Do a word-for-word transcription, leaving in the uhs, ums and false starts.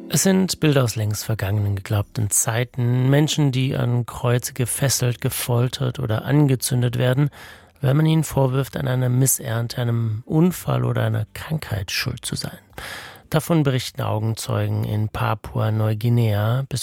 Es sind Bilder aus längst vergangenen geglaubten Zeiten, Menschen, die an Kreuze gefesselt, gefoltert oder angezündet werden, weil man ihnen vorwirft, an einer Missernte, einem Unfall oder einer Krankheit schuld zu sein. Davon berichten Augenzeugen in Papua-Neuguinea.